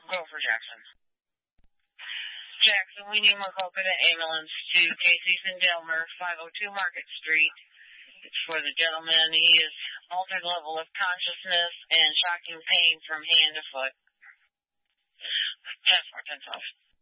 Go for Jackson. Jackson, we need Macoka to ambulance to Casey's and Delmer, 502 Market Street. It's for the gentleman. He is altered level of consciousness and shocking pain from hand to foot. 10-4, 10-12.